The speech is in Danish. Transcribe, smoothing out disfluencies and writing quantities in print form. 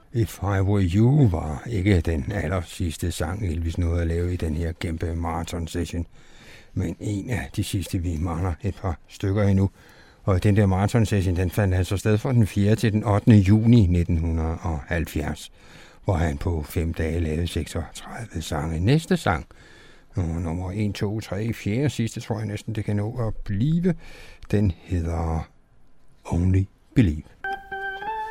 If I Were You var ikke den aller sidste sang, Elvis nåede at lave i den her kæmpe marathon-session, men en af de sidste, vi mangler et par stykker endnu. Og den der marathon-session, den fandt altså sted fra den 4. til den 8. juni 1970, hvor han på 5 dage lavede 36 sange. Næste sang, nummer 1, 2, 3, 4, sidste tror jeg næsten det kan nå at blive, den hedder Only Believe.